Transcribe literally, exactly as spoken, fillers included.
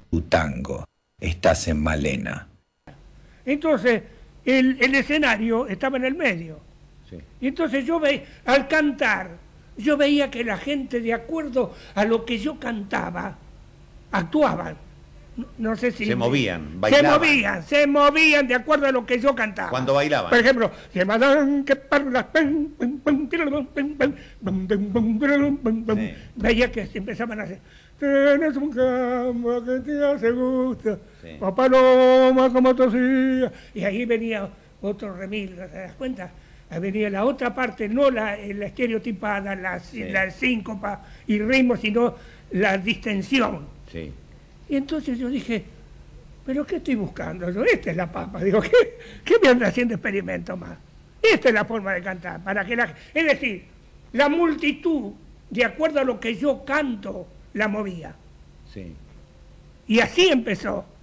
tu tango, estás en Malena. Entonces, el, el escenario estaba en el medio. Sí. Y entonces yo veía, al cantar, yo veía que la gente, de acuerdo a lo que yo cantaba, actuaban. No sé si... Se movían, bailaban. Se movían, se movían de acuerdo a lo que yo cantaba. Cuando bailaban. Por ejemplo, se mandan que parlas... Veía que se empezaban a hacer... Tienes un campo que te hace gusto, sí. O paloma como tosía. Y ahí venía otro remil, ¿te das cuenta? Ahí venía la otra parte, no la, la estereotipada, la, sí. la síncopa y ritmo, sino la distensión. Sí. Y entonces yo dije, ¿pero qué estoy buscando yo? Esta es la papa. Digo, ¿qué, qué me anda haciendo experimento más? Esta es la forma de cantar. Para que la, es decir, la multitud, de acuerdo a lo que yo canto, la movía. Sí. Y así empezó.